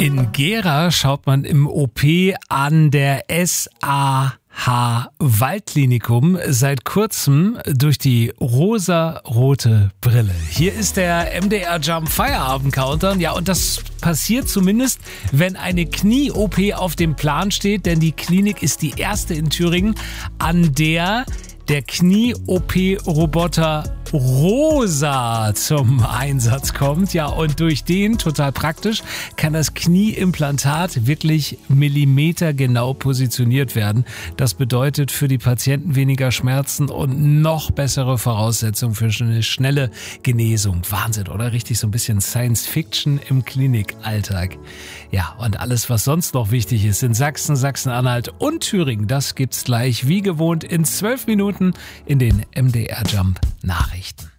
In Gera schaut man im OP an der SAH Waldklinikum seit kurzem durch die rosa-rote Brille. Hier ist der MDR Jump Feierabend Countdown. Ja, und das passiert zumindest, wenn eine Knie-OP auf dem Plan steht, denn die Klinik ist die erste in Thüringen, an der der Knie-OP-Roboter Rosa zum Einsatz kommt. Ja, und durch den, total praktisch, kann das Knieimplantat wirklich millimetergenau positioniert werden. Das bedeutet für die Patienten weniger Schmerzen und noch bessere Voraussetzungen für eine schnelle Genesung. Wahnsinn, oder? Richtig so ein bisschen Science-Fiction im Klinikalltag. Ja, und alles, was sonst noch wichtig ist in Sachsen, Sachsen-Anhalt und Thüringen, das gibt's gleich wie gewohnt in 12 Minuten in den MDR Jump Nachrichten.